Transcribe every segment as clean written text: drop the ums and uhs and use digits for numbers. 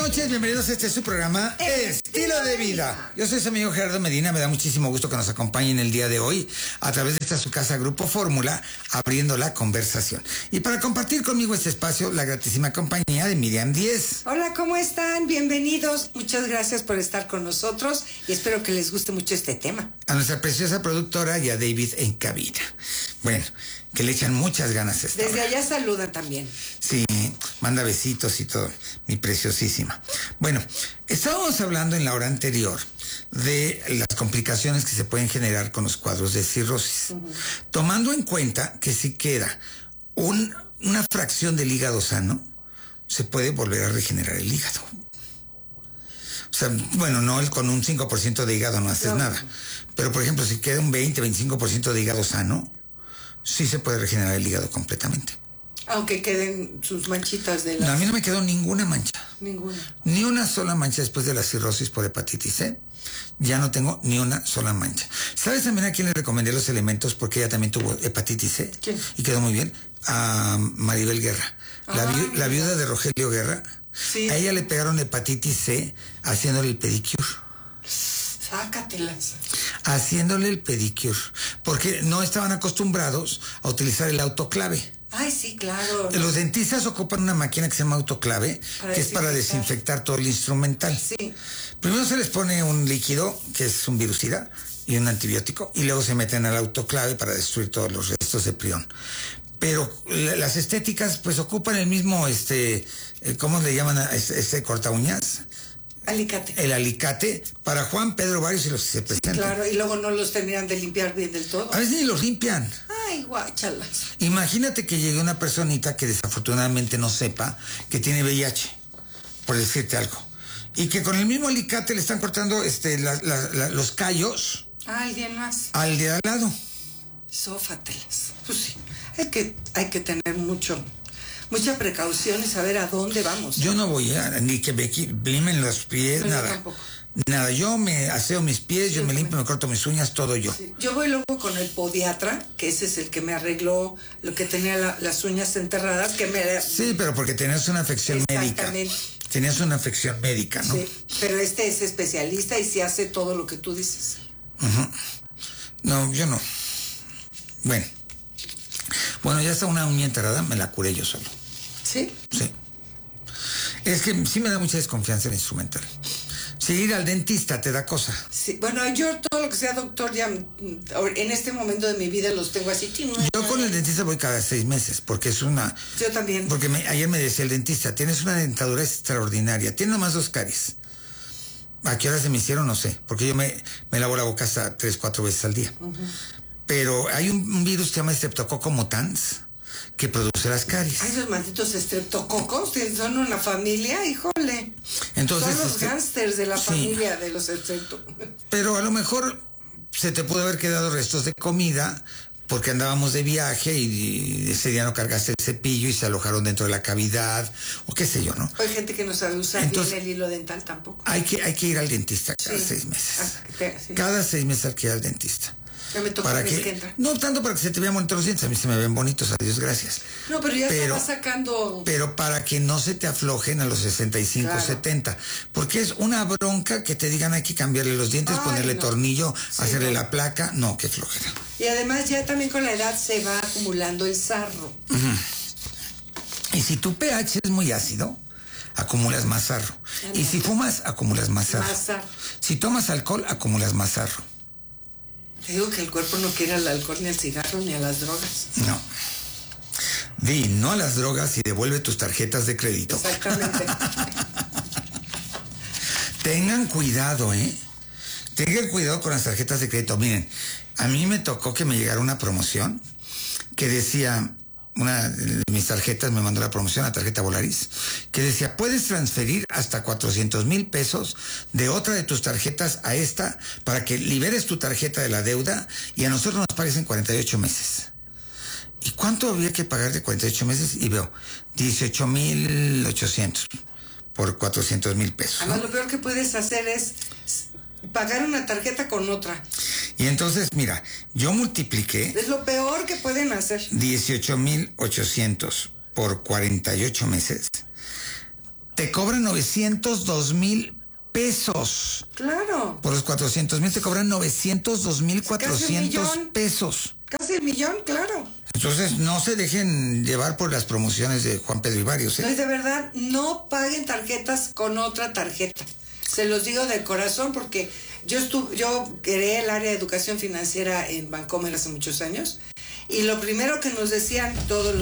noches, bienvenidos a su programa Estilo de Vida. Yo soy su amigo Gerardo Medina, me da muchísimo gusto que nos acompañen el día de hoy a través de esta su casa Grupo Fórmula, abriendo la conversación. Y para compartir conmigo este espacio, la gratísima compañía de Miriam Díez. Hola, ¿cómo están? Bienvenidos. Muchas gracias por estar con nosotros y espero que les guste mucho este tema. A nuestra preciosa productora y a David en cabina. Bueno, que le echan muchas ganas esta Desde hora. allá saludan también. Sí, manda besitos y todo, mi preciosísima. Bueno, estábamos hablando en la hora anterior de las complicaciones que se pueden generar con los cuadros de cirrosis. Tomando en cuenta que si queda una fracción del hígado sano, se puede volver a regenerar el hígado. O sea, bueno, no con un 5% de hígado no haces nada. Pero, por ejemplo, si queda un 20-25% de hígado sano, sí se puede regenerar el hígado completamente. Aunque queden sus manchitas de No, la... a mí no me quedó ninguna mancha. Ninguna. Ni una sola mancha después de la cirrosis por hepatitis C. Ya no tengo ni una sola mancha. ¿Sabes también a quién le recomendé los elementos? Porque ella también tuvo hepatitis C. ¿Quién? Y quedó muy bien. A Maribel Guerra. La viuda de Rogelio Guerra. Sí. A ella le pegaron hepatitis C haciéndole el pedicure. Sácatelas. Haciéndole el pedicure. Porque no estaban acostumbrados a utilizar el autoclave. Ay, sí, claro. Los dentistas ocupan una máquina que se llama autoclave, que es para desinfectar todo el instrumental. Sí. Primero se les pone un líquido, que es un virucida, y un antibiótico, y luego se meten al autoclave para destruir todos los restos de prión. Pero las estéticas, pues ocupan el mismo, ¿cómo le llaman a ese corta uñas? Alicate. El alicate para Juan Pedro Barrios y los que se presentan. Claro, y luego no los terminan de limpiar bien del todo. A veces ni los limpian. Ay, guáchalas. Imagínate que llegue una personita que desafortunadamente no sepa que tiene VIH, por decirte algo, y que con el mismo alicate le están cortando los callos Alguien más. al de al lado. Sófatelas. Pues sí. Hay que tener mucha precaución y saber a dónde vamos. Yo no voy ni que me limen los pies, No, yo nada. tampoco. Nada, yo me aseo mis pies, yo me limpio, me corto mis uñas, todo yo. Sí. Yo voy luego con el podiatra, que ese es el que me arregló lo que tenía las uñas enterradas, que me... Sí, pero porque tenías una afección médica. Exactamente. Tenías una afección médica, ¿no? Sí, pero este es especialista y se hace todo lo que tú dices. No, yo no. Bueno, ya está una uña enterrada, me la curé yo solo. ¿Sí? Sí. Es que sí me da mucha desconfianza el instrumental. Si ir al dentista te da cosa. Sí. Bueno, yo todo lo que sea doctor ya en este momento de mi vida los tengo así. Yo con el dentista voy cada 6 meses, porque es una... Yo también. Porque ayer me decía el dentista, tienes una dentadura extraordinaria, tienes nomás 2 caries. ¿A qué hora se me hicieron? No sé, porque yo me lavo la boca hasta 3-4 veces al día. Pero hay un virus que se llama Streptococcus mutans, que produce las caries. Ay, esos malditos estreptococos, son una familia, híjole. Entonces, son los gángsters de la sí. familia de los estrepto. Pero a lo mejor se te pudo haber quedado restos de comida porque andábamos de viaje y ese día no cargaste el cepillo y se alojaron dentro de la cavidad o qué sé yo, ¿no? Hay gente que no sabe usar Entonces, bien el hilo dental tampoco. Hay que ir al dentista cada Sí. 6 meses. Sí. Cada 6 meses hay que ir al dentista. Ya me toca Para el mes que, que entra. no tanto para que se te vean bonitos los dientes, a mí se me ven bonitos, adiós, gracias. No, pero ya se va sacando... Pero para que no se te aflojen a los 65, Claro. 70. Porque es una bronca que te digan hay que cambiarle los dientes, Ay, ponerle no. tornillo, Sí, hacerle no. la placa. No, qué flojera. Y además ya también con la edad se va acumulando el sarro. Y si tu pH es muy ácido, acumulas más sarro. Y si fumas, acumulas más sarro. Más sarro. Si tomas alcohol, acumulas más sarro. Te digo que el cuerpo no quiere al alcohol, ni al cigarro, ni a las drogas. No. Di no a las drogas y devuelve tus tarjetas de crédito. Exactamente. Tengan cuidado, Tengan cuidado con las tarjetas de crédito. Miren, a mí me tocó que me llegara una promoción que decía, una de mis tarjetas me mandó la promoción, la tarjeta Volaris, que decía, puedes transferir hasta 400,000 pesos de otra de tus tarjetas a esta para que liberes tu tarjeta de la deuda y a nosotros nos pagues en 48 meses. ¿Y cuánto había que pagar de 48 meses? Y veo, 18,800 por 400,000 pesos, ¿no? Además, lo peor que puedes hacer es pagar una tarjeta con otra. Y entonces, mira, yo multipliqué Es lo peor que pueden hacer. 18,800 por 48 meses. te cobran 902,000 pesos. Claro. Por los 400,000 te cobran 902,400 pesos. Casi el millón, claro. Entonces no se dejen llevar por las promociones de Juan Pedro Ibarios, ¿eh? No, de verdad, no paguen tarjetas con otra tarjeta. Se los digo de corazón porque yo creé el área de educación financiera en Bancomer hace muchos años. Y lo primero que nos decían todos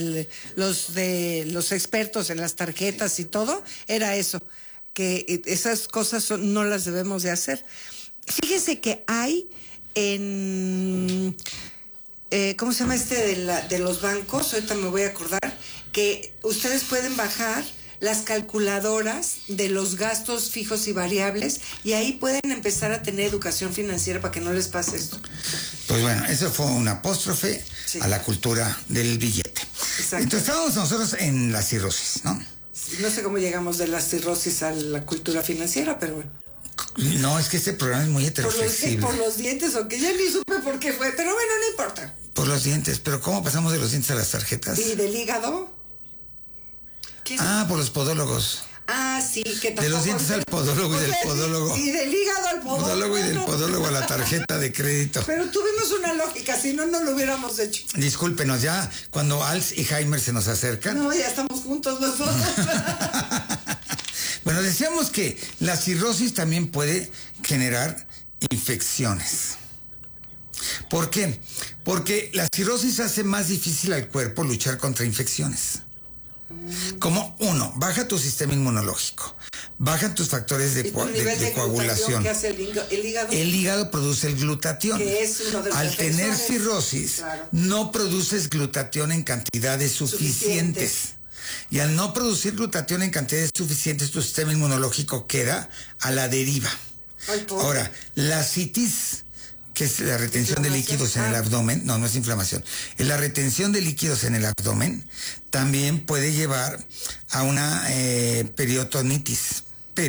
los expertos en las tarjetas y todo, era eso, que esas cosas no las debemos de hacer. Fíjese que hay en, ¿cómo se llama de los bancos? Ahorita me voy a acordar, que ustedes pueden bajar las calculadoras de los gastos fijos y variables y ahí pueden empezar a tener educación financiera para que no les pase esto. Pues bueno, eso fue un apóstrofe a la cultura del billete. Exacto. Entonces estábamos nosotros en la cirrosis, ¿no? No sé cómo llegamos de la cirrosis a la cultura financiera, pero bueno. No, es que este programa es muy heteroflexible. Por los dientes, o que ya ni supe por qué fue, pero bueno, no importa. Por los dientes, pero ¿cómo pasamos de los dientes a las tarjetas? ¿Y del hígado? Por los podólogos. Sí, que tampoco... De los dientes al podólogo y del podólogo. Y del hígado al podólogo. Y del podólogo a la tarjeta de crédito. Pero tuvimos una lógica, si no, no lo hubiéramos hecho. Discúlpenos, ya cuando Alzheimer se nos acercan. No, ya estamos juntos los dos. Bueno, decíamos que la cirrosis también puede generar infecciones. ¿Por qué? Porque la cirrosis hace más difícil al cuerpo luchar contra infecciones. Como uno, baja tu sistema inmunológico, bajan tus factores de coagulación. ¿Qué hace el hígado? El hígado produce el glutatión. Que es uno de los Al tener cirrosis, claro, no produces glutatión en cantidades suficientes. Y al no producir glutatión en cantidades suficientes, tu sistema inmunológico queda a la deriva. Ahora, la citis, que es la retención de líquidos en el abdomen, no es inflamación, es la retención de líquidos en el abdomen, también puede llevar a una peritonitis,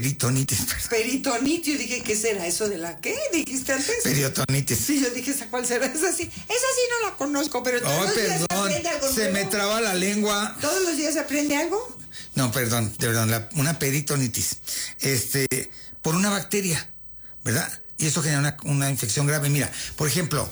yo dije, ¿qué será eso de la qué? ¿Dijiste antes? Peritonitis. Sí, yo dije, ¿cuál será? Esa sí no la conozco, pero todos los días se aprende algo nuevo. Se me traba la lengua. ¿Todos los días se aprende algo? No, perdón, una peritonitis, por una bacteria, ¿verdad? Y eso genera una infección grave. Mira, por ejemplo,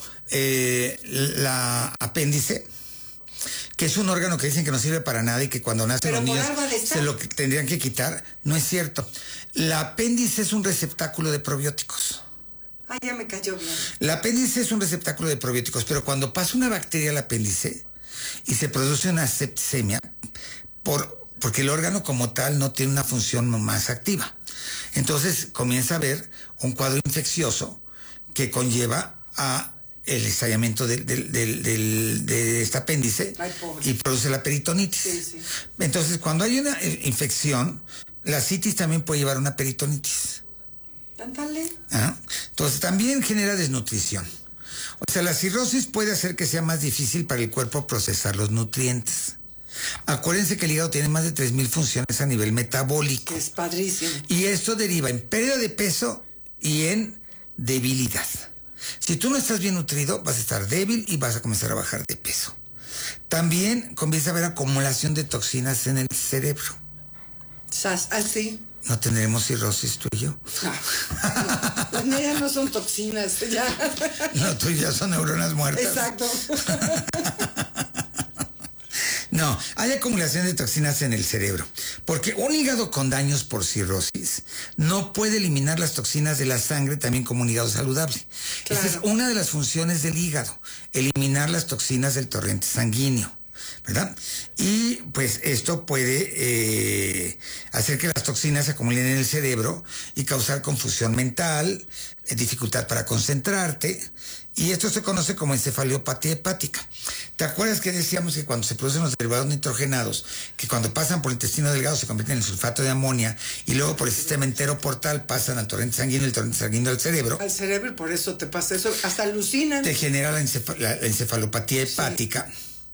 la apéndice, que es un órgano que dicen que no sirve para nada y que cuando nacen los niños se lo tendrían que quitar. No es cierto. La apéndice es un receptáculo de probióticos. Ya me cayó bien. La apéndice es un receptáculo de probióticos, pero cuando pasa una bacteria al apéndice y se produce una septicemia, porque el órgano como tal no tiene una función más activa. Entonces comienza a haber un cuadro infeccioso que conlleva a el estallamiento de este apéndice y produce la peritonitis. Sí. Entonces, cuando hay una infección, la citis también puede llevar a una peritonitis. Ándale. Entonces, también genera desnutrición. O sea, la cirrosis puede hacer que sea más difícil para el cuerpo procesar los nutrientes. Acuérdense que el hígado tiene más de 3,000 funciones a nivel metabólico. Es padrísimo. Y esto deriva en pérdida de peso y en debilidad. Si tú no estás bien nutrido, vas a estar débil y vas a comenzar a bajar de peso. También comienza a haber acumulación de toxinas en el cerebro. ¿Sí? ¿No tendremos cirrosis tú y yo? No. Las mías no son toxinas, ya. No, tú ya son neuronas muertas. Exacto. No, hay acumulación de toxinas en el cerebro, porque un hígado con daños por cirrosis no puede eliminar las toxinas de la sangre también como un hígado saludable. Claro. Esa es una de las funciones del hígado, eliminar las toxinas del torrente sanguíneo, ¿verdad? Y pues esto puede hacer que las toxinas se acumulen en el cerebro y causar confusión mental, dificultad para concentrarte, y esto se conoce como encefalopatía hepática. ¿Te acuerdas que decíamos que cuando se producen los derivados nitrogenados, que cuando pasan por el intestino delgado se convierten en sulfato de amonia y luego por el sistema enteroportal pasan al torrente sanguíneo, el torrente sanguíneo al cerebro? Al cerebro, y por eso te pasa eso, hasta alucinan. Te genera la encefalopatía hepática,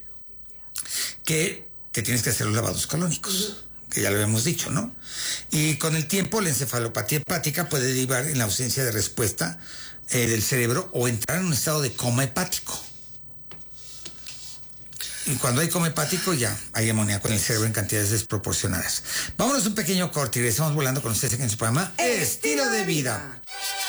que tienes que hacer los lavados colónicos, que ya lo habíamos dicho, ¿no? Y con el tiempo la encefalopatía hepática puede derivar en la ausencia de respuesta del cerebro o entrar en un estado de coma hepático. Y cuando hay coma hepático ya hay amoníaco en el cerebro en cantidades desproporcionadas. Vámonos a un pequeño corte y regresamos volando con ustedes aquí en su programa Estilo de Vida.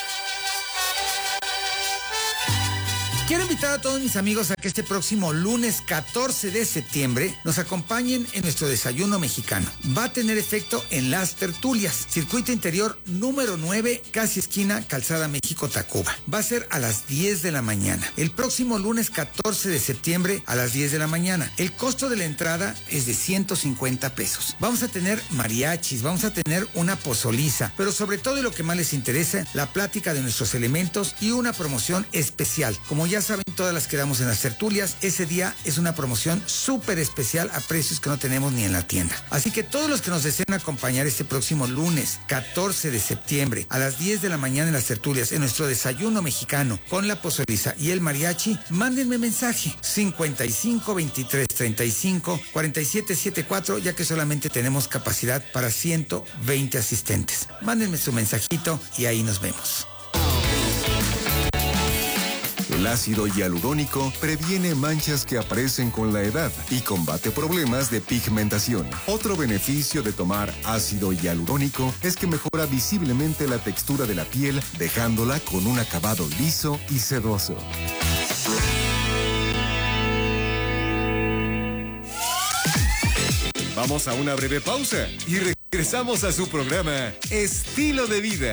Quiero invitar a todos mis amigos a que este próximo lunes 14 de septiembre nos acompañen en nuestro desayuno mexicano. Va a tener efecto en Las Tertulias, circuito interior número 9, casi esquina Calzada México-Tacuba. Va a ser a las 10 de la mañana. El próximo lunes 14 de septiembre a las 10 de la mañana. El costo de la entrada es de 150 pesos. Vamos a tener mariachis, vamos a tener una pozoliza, pero sobre todo y lo que más les interesa, la plática de nuestros elementos y una promoción especial. Como ya saben, todas las que damos en Las Tertulias, ese día es una promoción súper especial a precios que no tenemos ni en la tienda. Así que todos los que nos deseen acompañar este próximo lunes 14 de septiembre a las 10 de la mañana en Las Tertulias, en nuestro desayuno mexicano con la pozoliza y el mariachi, mándenme mensaje 55 23 35 47 74, ya que solamente tenemos capacidad para 120 asistentes. Mándenme su mensajito y ahí nos vemos. El ácido hialurónico previene manchas que aparecen con la edad y combate problemas de pigmentación. Otro beneficio de tomar ácido hialurónico es que mejora visiblemente la textura de la piel, dejándola con un acabado liso y sedoso. Vamos a una breve pausa y regresamos a su programa Estilo de Vida.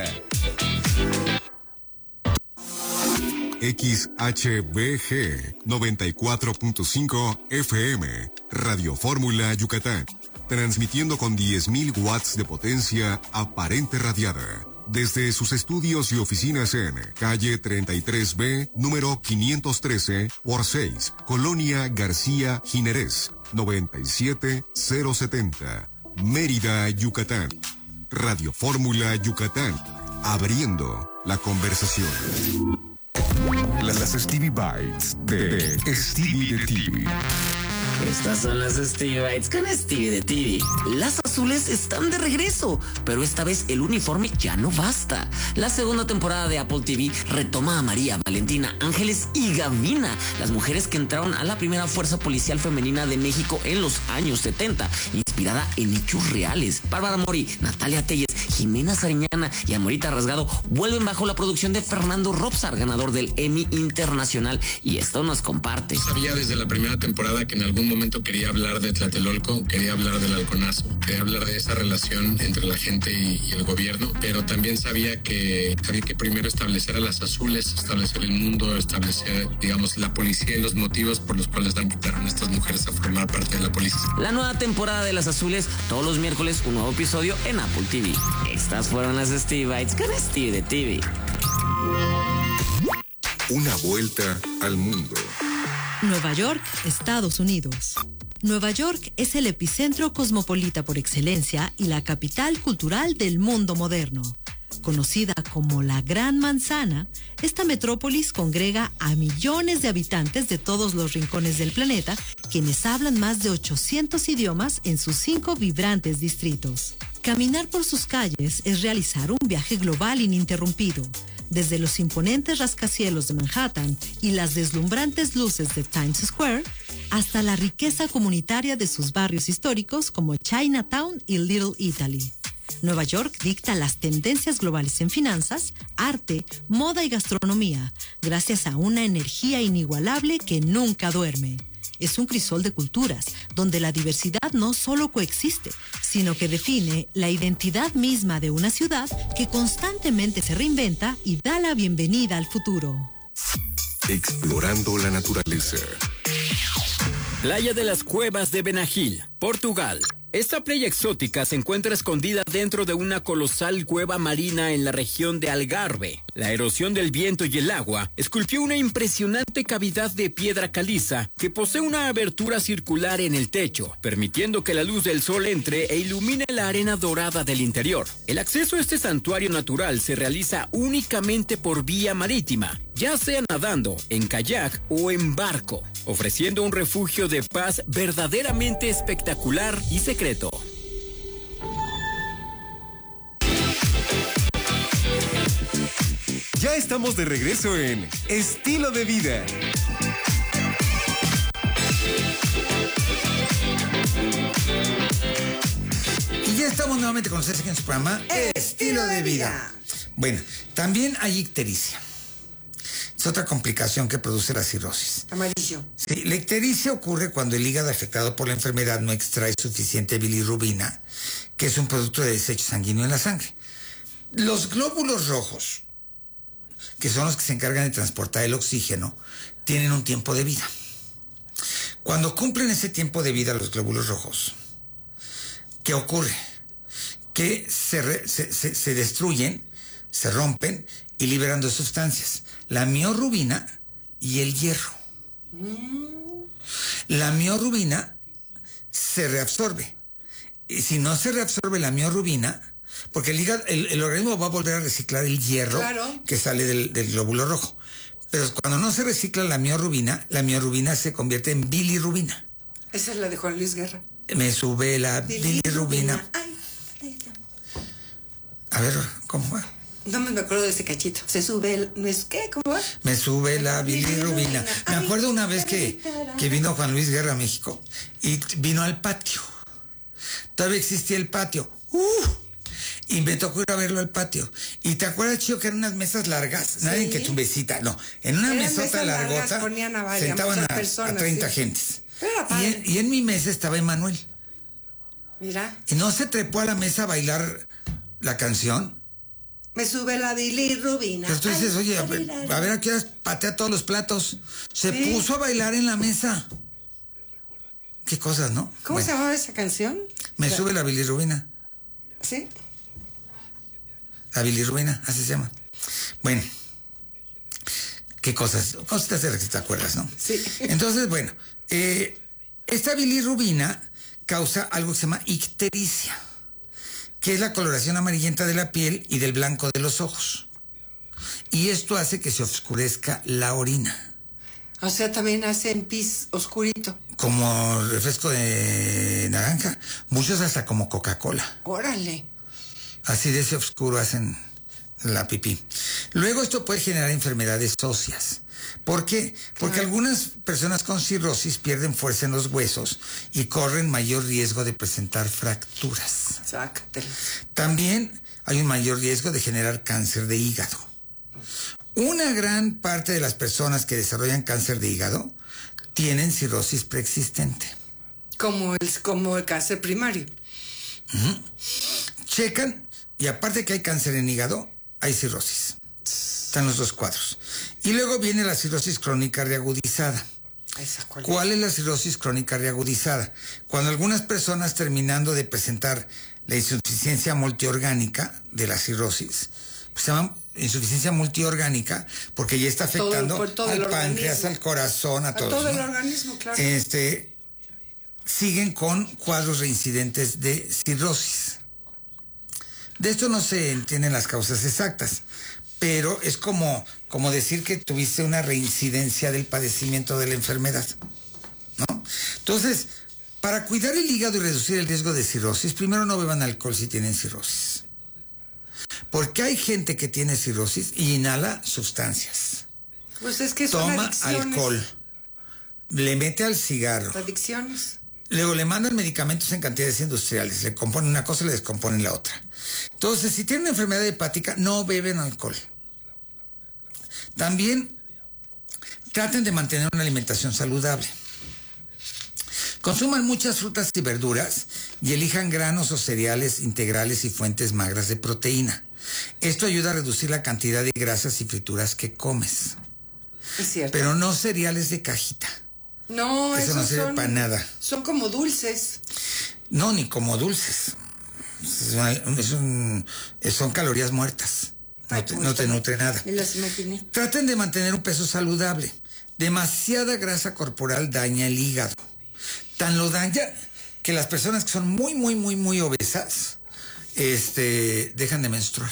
XHBG 94.5 FM, Radio Fórmula Yucatán, transmitiendo con 10.000 watts de potencia aparente radiada, desde sus estudios y oficinas en calle 33B, número 513 por 6, Colonia García Jiménez, 97070, Mérida, Yucatán. Radio Fórmula Yucatán, abriendo la conversación. Las Stevie Bites de Stevie de TV. Estas son las Stevie Bites con Stevie de TV. Las azules están de regreso, pero esta vez el uniforme ya no basta. La segunda temporada de Apple TV retoma a María, Valentina, Ángeles y Gavina, las mujeres que entraron a la primera fuerza policial femenina de México en los años 70, inspirada en hechos reales. Bárbara Mori, Natalia Telles, Jimena Sariñana y Amorita Rasgado vuelven bajo la producción de Fernando Robsar, ganador del Emmy Internacional, y esto nos comparte. Sabía desde la primera temporada que en algún momento quería hablar de Tlatelolco, quería hablar del Halconazo, quería hablar de esa relación entre la gente y el gobierno, pero también sabía que primero establecer a las azules, establecer el mundo, establecer, digamos, la policía y los motivos por los cuales invitaron a estas mujeres a formar parte de la policía. La nueva temporada de Las Azules, todos los miércoles un nuevo episodio en Apple TV. Estas fueron las Stevie Bites con Stevie de TV. Una vuelta al mundo. Nueva York, Estados Unidos. Nueva York es el epicentro cosmopolita por excelencia y la capital cultural del mundo moderno. Conocida como la Gran Manzana, esta metrópolis congrega a millones de habitantes de todos los rincones del planeta, quienes hablan más de 800 idiomas en sus 5 vibrantes distritos. Caminar por sus calles es realizar un viaje global ininterrumpido. Desde los imponentes rascacielos de Manhattan y las deslumbrantes luces de Times Square, hasta la riqueza comunitaria de sus barrios históricos como Chinatown y Little Italy. Nueva York dicta las tendencias globales en finanzas, arte, moda y gastronomía, gracias a una energía inigualable que nunca duerme. Es un crisol de culturas, donde la diversidad no solo coexiste, sino que define la identidad misma de una ciudad que constantemente se reinventa y da la bienvenida al futuro. Explorando la naturaleza. Playa de las Cuevas de Benagil, Portugal. Esta playa exótica se encuentra escondida dentro de una colosal cueva marina en la región de Algarve. La erosión del viento y el agua esculpió una impresionante cavidad de piedra caliza que posee una abertura circular en el techo, permitiendo que la luz del sol entre e ilumine la arena dorada del interior. El acceso a este santuario natural se realiza únicamente por vía marítima, ya sea nadando, en kayak o en barco, ofreciendo un refugio de paz verdaderamente espectacular y secreto. Ya estamos de regreso en Estilo de Vida. estamos nuevamente con ustedes aquí en su programa Estilo de Vida. Bueno, también hay ictericia. Es otra complicación que produce la cirrosis. Amarillo. Sí, la ictericia ocurre cuando el hígado afectado por la enfermedad no extrae suficiente bilirrubina, que es un producto de desecho sanguíneo en la sangre. Los glóbulos rojos, que son los que se encargan de transportar el oxígeno, tienen un tiempo de vida. Cuando cumplen ese tiempo de vida los glóbulos rojos, ¿qué ocurre? Que se destruyen, se rompen y liberan dos sustancias, la miorrubina y el hierro. La miorrubina se reabsorbe. Y si no se reabsorbe la miorrubina, porque el hígado, el organismo va a volver a reciclar el hierro que sale del glóbulo rojo. Pero cuando no se recicla la miorrubina se convierte en bilirrubina. Esa es la de Juan Luis Guerra. Me sube la bilirrubina. A ver, ¿cómo va? No me acuerdo de ese cachito. Se sube el... ¿Qué? ¿Cómo va? Me sube la bilirrubina. Me acuerdo una vez que vino Juan Luis Guerra a México y vino al patio. Todavía existía el patio. Y me tocó ir a verlo al patio. ¿Y te acuerdas, Chío, que eran unas mesas largas? Nadie en que tu mesita, no. En una mesota largota sentaban a 30 gentes. Y en mi mesa estaba Emanuel. Mira. Y no se trepó a la mesa a bailar la canción. Me sube la bilirrubina. Pero tú dices, oye, a ver a qué horas patea todos los platos. Se puso a bailar en la mesa. Qué cosas, ¿no? ¿Cómo se llamaba esa canción? Me sube la bilirrubina. ¿Sí? La bilirrubina, así se llama. Bueno, qué cosas, cositas de las que te acuerdas, ¿no? Sí. Entonces, bueno, esta bilirrubina causa algo que se llama ictericia, que es la coloración amarillenta de la piel y del blanco de los ojos. Y esto hace que se oscurezca la orina. O sea, también hacen pis oscurito. Como refresco de naranja. Muchos hasta como Coca-Cola. Órale. Así de ese oscuro hacen la pipí. Luego esto puede generar enfermedades óseas. ¿Por qué? Porque algunas personas con cirrosis pierden fuerza en los huesos y corren mayor riesgo de presentar fracturas. Sácatelo. También hay un mayor riesgo de generar cáncer de hígado. Una gran parte de las personas que desarrollan cáncer de hígado tienen cirrosis preexistente. Como el cáncer primario. Checan, y aparte que hay cáncer en hígado, hay cirrosis. Están los dos cuadros. Y luego viene la cirrosis crónica reagudizada. ¿Cuál es la cirrosis crónica reagudizada? Cuando algunas personas, terminando de presentar la insuficiencia multiorgánica de la cirrosis, pues se llama insuficiencia multiorgánica porque ya está afectando al páncreas, al corazón, a todos, todo el ¿no? organismo, claro. Siguen con cuadros reincidentes de cirrosis. De esto no se entienden las causas exactas, pero es como decir que tuviste una reincidencia del padecimiento de la enfermedad, ¿no? Entonces, para cuidar el hígado y reducir el riesgo de cirrosis, primero no beban alcohol si tienen cirrosis. Porque hay gente que tiene cirrosis y inhala sustancias. Pues es que son toma adicciones. Alcohol, le mete al cigarro. Adicciones. Luego le mandan medicamentos en cantidades industriales, le componen una cosa y le descomponen la otra. Entonces, si tienen una enfermedad hepática, no beben alcohol. También traten de mantener una alimentación saludable. Consuman muchas frutas y verduras y elijan granos o cereales integrales y fuentes magras de proteína. Esto ayuda a reducir la cantidad de grasas y frituras que comes. Es cierto. Pero no cereales de cajita. No, eso no sirve para nada. Son como dulces. No, ni como dulces. Son calorías muertas. No te nutre nada. Me las imaginé. Traten de mantener un peso saludable. Demasiada grasa corporal daña el hígado. Tan lo daña que las personas que son muy, muy, muy, muy obesas, dejan de menstruar.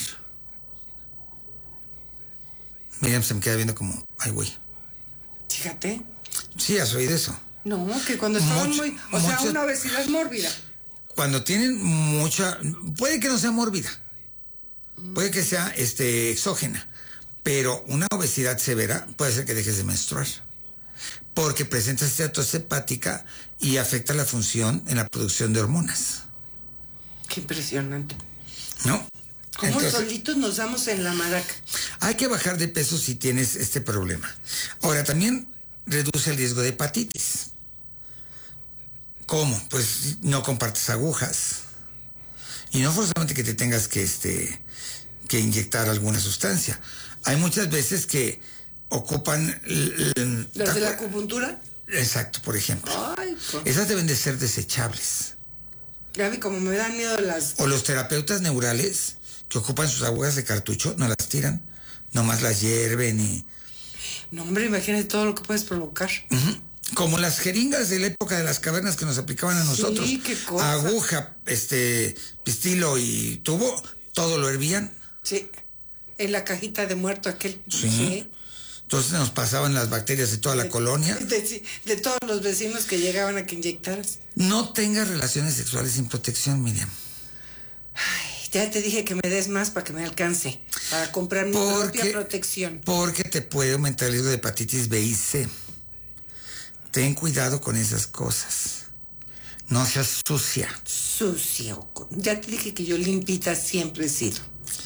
Miriam se me queda viendo como, ay, güey. Fíjate. Sí, has oído eso. No, que cuando estaban una obesidad mórbida. Cuando tienen mucha, puede que no sea mórbida, puede que sea exógena, pero una obesidad severa puede ser que dejes de menstruar, porque presenta esteatosis hepática y afecta la función en la producción de hormonas. Qué impresionante. ¿No? ¿Cómo Entonces, solitos nos damos en la maraca? hay que bajar de peso si tienes este problema. Ahora, también reduce el riesgo de hepatitis. ¿Cómo? Pues no compartes agujas. Y no forzosamente que te tengas que inyectar alguna sustancia. Hay muchas veces que ocupan... ¿Las de la acupuntura? Exacto, por ejemplo. Ay, Esas deben de ser desechables. ya vi como me dan miedo las... O los terapeutas neurales que ocupan sus agujas de cartucho, no las tiran, nomás las hierven y... No, hombre, imagínate todo lo que puedes provocar. Ujú. Como las jeringas de la época de las cavernas que nos aplicaban a nosotros. Sí, qué cosa. Aguja, pistilo y tubo, todo lo hervían. Sí, en la cajita de muerto aquel. Sí. Entonces nos pasaban las bacterias de toda la colonia. De todos los vecinos que llegaban a que inyectaras. No tengas relaciones sexuales sin protección, Miriam. Ay, ya te dije que me des más para que me alcance. Para comprar mi propia protección. Porque te puede aumentar el riesgo de hepatitis B y C. Ten cuidado con esas cosas. No seas sucia. Sucio. Ya te dije que yo limpita siempre he sido.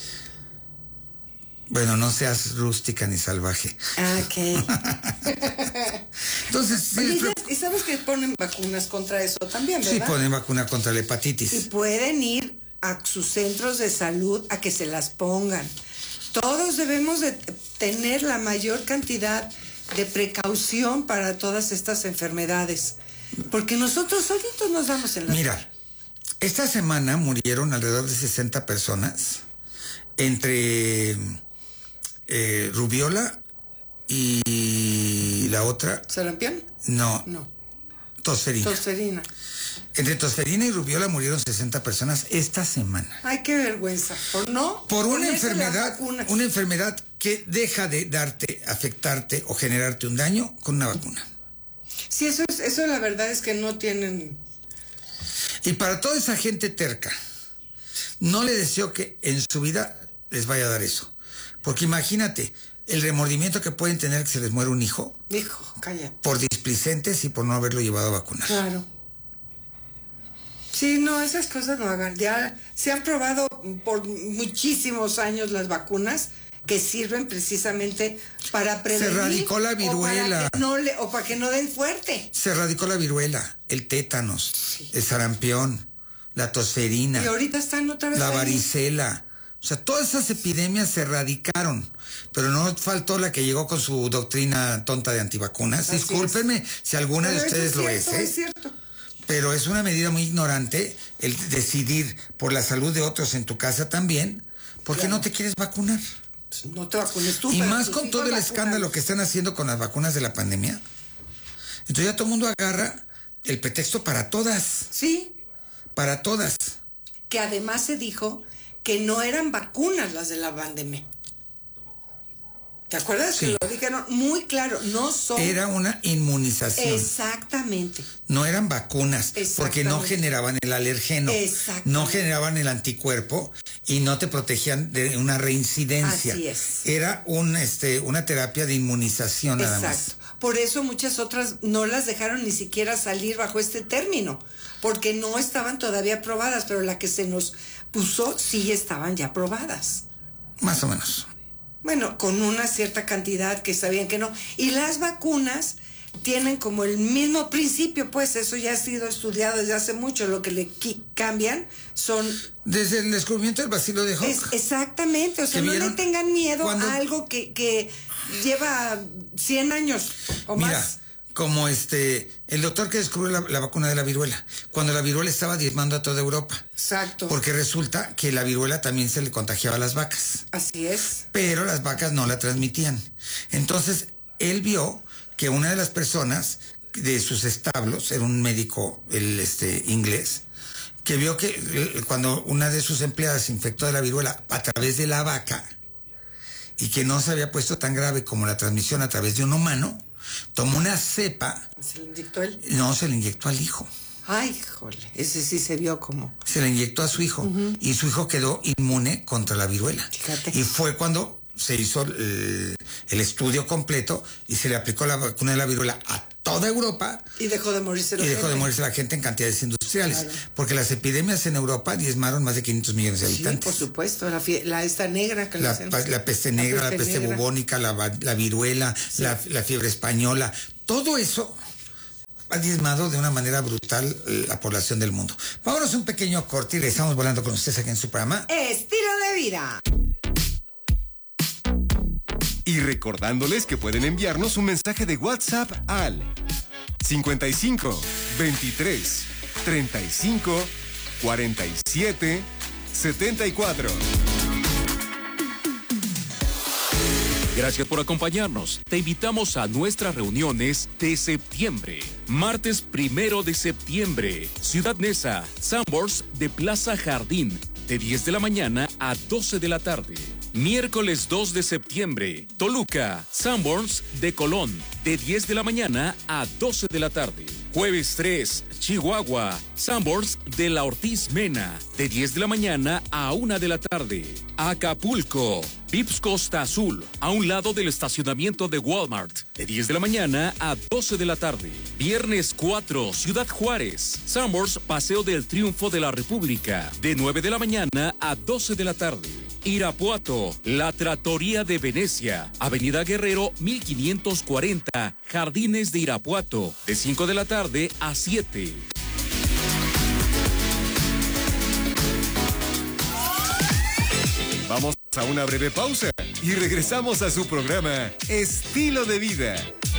Bueno, no seas rústica ni salvaje. Ah, ok. Entonces, sí, Oye, ¿y sabes que ponen vacunas contra eso también, verdad? sí ponen vacuna contra la Y hepatitis. pueden ir a sus centros de salud a que se las pongan. Todos debemos de tener la mayor cantidad de precaución para todas estas enfermedades. Porque nosotros solitos nos damos en la... Mira, esta semana murieron alrededor de 60 personas entre rubiola y la otra... ¿Sarampión? No, No. tosferina. Tosferina. Entre tosferina y rubiola murieron 60 personas esta semana. Ay, qué vergüenza. ¿Por no? Por una ponerse las enfermedad, vacunas. una enfermedad que deja de darte, afectarte o generarte un daño con una vacuna. Sí, eso la verdad es que no tienen... Y para toda esa gente terca, no le deseo que en su vida les vaya a dar eso. Porque imagínate el remordimiento que pueden tener que se les muere un hijo. Hijo, cállate. Por displicentes y por no haberlo llevado a vacunar. Claro. Sí, no, esas cosas no hagan. Ya se han probado por muchísimos años las vacunas que sirven precisamente para prevenir. Se erradicó la viruela. O para que no den fuerte. Se erradicó la viruela, el tétanos, el sarampión, la tosferina, Y ahorita están otra vez la ahí. varicela. O sea, todas esas epidemias se erradicaron, pero no faltó la que llegó con su doctrina tonta de antivacunas. Así Discúlpenme si alguna de Pero eso ustedes lo cierto, es, ¿eh? Es cierto. Pero es una medida muy ignorante el decidir por la salud de otros en tu casa también, porque Claro. no te quieres vacunar. Pues no te vacunes tú. Y pero más tus con hijos todo el vacunados. escándalo que están haciendo con las vacunas de la pandemia. Entonces ya todo el mundo agarra el pretexto para todas, Sí, para todas. que además se dijo que no eran vacunas las de la pandemia. ¿Te acuerdas? Sí. Que lo dijeron muy claro, no son... Era una inmunización. Exactamente. No eran vacunas, porque no Exactamente. generaban el alergeno, Exactamente. no generaban el anticuerpo y no te protegían de una reincidencia. Así es. Era una terapia de inmunización nada más. Exacto. Por eso muchas otras no las dejaron ni siquiera salir bajo este término, porque no estaban todavía aprobadas, pero la que se nos puso sí estaban ya aprobadas. Más o menos. Bueno, con una cierta cantidad que sabían que no. Y las vacunas tienen como el mismo principio, pues eso ya ha sido estudiado desde hace mucho. Lo que le cambian son... Desde el descubrimiento del bacilo de Koch. Exactamente, o sea, ¿Que no vieron? le tengan miedo Cuando- a algo que lleva 100 años o Mira, más. como el doctor que descubrió la vacuna de la viruela, cuando la viruela estaba diezmando a toda Europa. Exacto. Porque resulta que la viruela también se le contagiaba a las vacas, Así es. pero las vacas no la transmitían. Entonces, él vio que una de las personas de sus establos, era un médico inglés, que vio que cuando una de sus empleadas se infectó de la viruela a través de la vaca, y que no se había puesto tan grave como la transmisión a través de un humano, tomó una cepa, ¿Se le inyectó él? no, se le inyectó al hijo. Ay, jole, ese sí se vio como... Se le inyectó a su hijo y su hijo quedó inmune contra la viruela. Fíjate. Y fue cuando se hizo el estudio completo y se le aplicó la vacuna de la viruela a toda Europa Y dejó de morirse la y dejó de gente. morirse la gente en cantidades industriales. industriales, porque las epidemias en Europa diezmaron más de 500 millones de habitantes. Sí, por supuesto, esta negra que la peste negra, la peste bubónica, la viruela, sí. la fiebre española, todo eso ha diezmado de una manera brutal la población del mundo. Vámonos un pequeño corte y regresamos volando con ustedes aquí en su programa Estilo de Vida. Y recordándoles que pueden enviarnos un mensaje de WhatsApp al 55 23 35 47 74. Gracias por acompañarnos. Te invitamos a nuestras reuniones de septiembre. Martes 1 de septiembre, Ciudad Neza, Sanborns de Plaza Jardín, de 10 de la mañana a 12 de la tarde. Miércoles 2 de septiembre, Toluca, Sanborns de Colón, de 10 de la mañana a 12 de la tarde. Jueves 3, Chihuahua, Sanborns de la Ortiz Mena, de 10 de la mañana a 1 de la tarde. Acapulco, Vips Costa Azul, a un lado del estacionamiento de Walmart, de 10 de la mañana a 12 de la tarde. Viernes 4, Ciudad Juárez, Sanborns Paseo del Triunfo de la República, de 9 de la mañana a 12 de la tarde. Irapuato, La Trattoria de Venecia, Avenida Guerrero 1540, Jardines de Irapuato, de 5 de la tarde a 7. Vamos a una breve pausa y regresamos a su programa Estilo de Vida.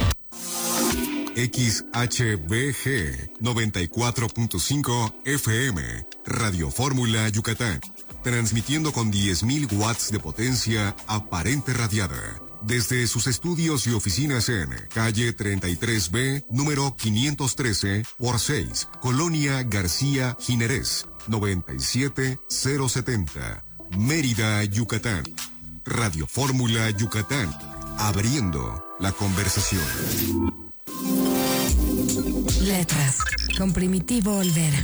XHBG 94.5 FM, Radio Fórmula Yucatán. Transmitiendo con 10.000 watts de potencia aparente radiada. Desde sus estudios y oficinas en calle 33B, número 513 por 6, Colonia García Jiménez, 97070, Mérida, Yucatán. Radio Fórmula Yucatán, abriendo la conversación. Letras, con Primitivo Olvera.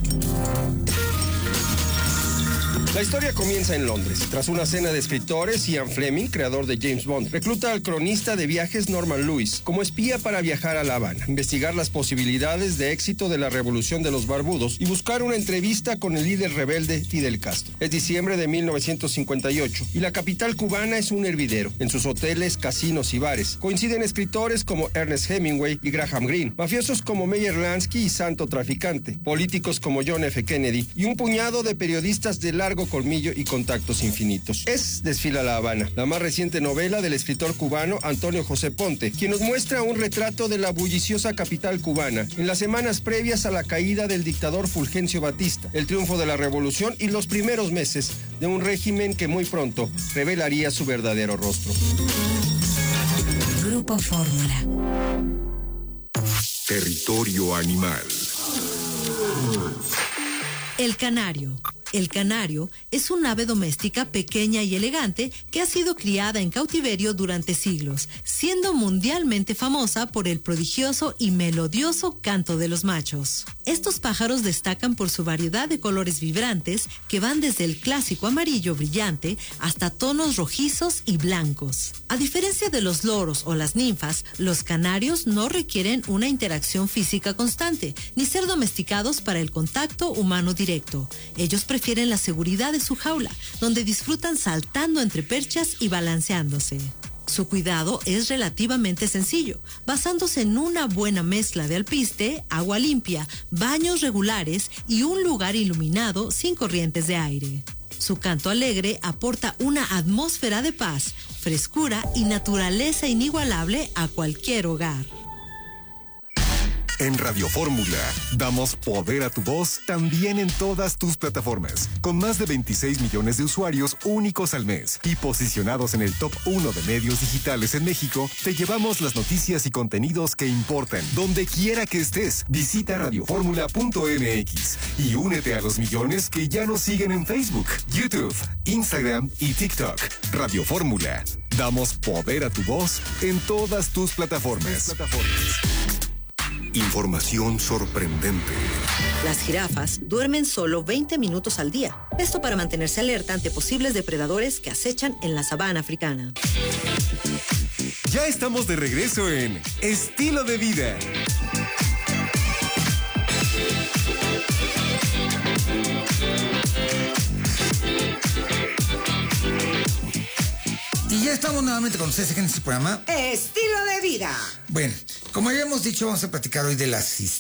La historia comienza en Londres. Tras una cena de escritores, Ian Fleming, creador de James Bond, recluta al cronista de viajes Norman Lewis como espía para viajar a La Habana, investigar las posibilidades de éxito de la revolución de los barbudos y buscar una entrevista con el líder rebelde Fidel Castro. Es diciembre de 1958 y la capital cubana es un hervidero. En sus hoteles, casinos y bares coinciden escritores como Ernest Hemingway y Graham Greene, mafiosos como Meyer Lansky y Santo Traficante, políticos como John F. Kennedy y un puñado de periodistas de largo colmillo y contactos infinitos. Es Desfila La Habana, la más reciente novela del escritor cubano Antonio José Ponte, quien nos muestra un retrato de la bulliciosa capital cubana en las semanas previas a la caída del dictador Fulgencio Batista, el triunfo de la revolución y los primeros meses de un régimen que muy pronto revelaría su verdadero rostro. Grupo Fórmula. Territorio animal. El canario. El canario es un ave doméstica pequeña y elegante que ha sido criada en cautiverio durante siglos, siendo mundialmente famosa por el prodigioso y melodioso canto de los machos. Estos pájaros destacan por su variedad de colores vibrantes que van desde el clásico amarillo brillante hasta tonos rojizos y blancos. A diferencia de los loros o las ninfas, los canarios no requieren una interacción física constante, ni ser domesticados para el contacto humano directo. Ellos prefieren la seguridad de su jaula, donde disfrutan saltando entre perchas y balanceándose. Su cuidado es relativamente sencillo, basándose en una buena mezcla de alpiste, agua limpia, baños regulares y un lugar iluminado sin corrientes de aire. Su canto alegre aporta una atmósfera de paz, frescura y naturaleza inigualable a cualquier hogar. En Radio Fórmula, damos poder a tu voz también en todas tus plataformas, con más de 26 millones de usuarios únicos al mes y posicionados en el top 1 de medios digitales en México. Te llevamos las noticias y contenidos que importan, donde quiera que estés. Visita radioformula.mx y únete a los millones que ya nos siguen en Facebook, YouTube, Instagram y TikTok. Radio Fórmula, damos poder a tu voz en todas tus plataformas. Información sorprendente. Las jirafas duermen solo 20 minutos al día. Esto para mantenerse alerta ante posibles depredadores que acechan en la sabana africana. Ya estamos de regreso en Estilo de Vida. ya estamos nuevamente con ustedes en este programa. Estilo de vida. Bueno, como habíamos dicho, vamos a platicar hoy de las